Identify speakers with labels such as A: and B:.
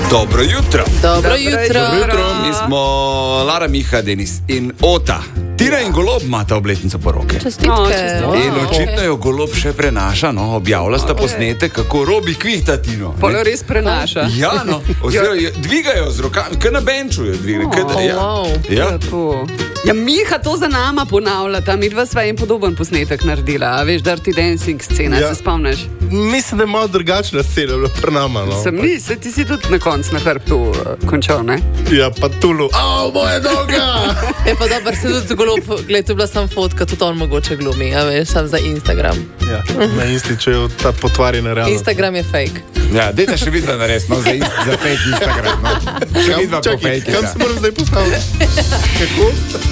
A: Dobro jutro.
B: Dobro jutro.
A: Mi smo Lara, Miha, Denis in Ota. Tina in Golob imata obletnico poroke.
B: Čestitke.
A: In očitno jo Golob še prenaša, no, objavlja sta posnetek, kako Robi kvihta Tino.
C: Polo res prenaša.
A: Ja, no, oziroma dvigajo z rokami, kaj na benču jo dvigajo.
C: Ja, Miha to za nama ponavlja, tam midva sva en podoben posnetek naredila, a veš, Dirty Dancing scena, se spomniš?
D: Mislim, da je malo drugačna scena bila pri nama, no.
C: Ti si tudi na koncu na hrbtu končal, ne?
D: Ja, pa Tulu. Moja noga!
B: Je pa dobro, se tudi Golob, gled, to je bila sam fotka, tudi on mogoče glumi, a veš, sam za Instagram.
D: Ja, na Instičejo ta potvarjena realnost.
B: Instagram je fake.
A: Ja, dajte še vidva narediti, no, za fake Instagram, no. Še vidva po fake.
D: Kam se moram zdaj postaviti? Kako?